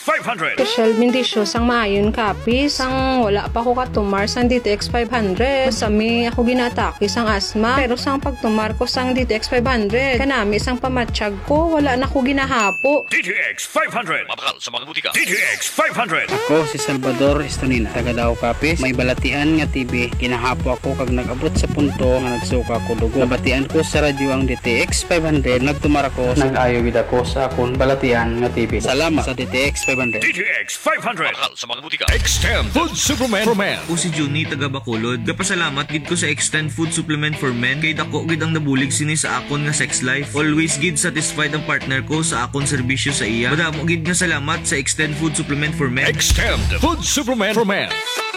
DTX 500. Special bendisyo sang maayon kapis. Sang wala pa ko katumar sang DTX 500. Masami ako ginatake sang asma. Pero sang pagtumar ko sang DTX 500. Kanami sang pamatsyag ko. Wala na ko ginahapo. DTX 500. Mabakal sa mga butika. DTX 500. Ako si Salvador Estonina, taga Davao Kapis. May balatian nga TV. Kinahapo ako kag nag-abot sa punto nga nagsuka ko dugo. Nabatian ko sa radyo ang DTX 500. Nagtumar ako. Nag-ayo gid ako sa akong balatian nga TV. Salamat sa DTX 500. DTX 500. Mabakal sa mga butika. Extend Food Supplement for Men. O si Juni taga Bacolod. Kapasalamat gid ko sa Extend Food Supplement for Men kay dako gid ang nabulig sini sa akon nga sex life. Always gid satisfied ang partner ko sa akon serbisyo sa iya. Madamo gid nga salamat sa Extend Food Supplement for Men. Extend Food Supplement for Men.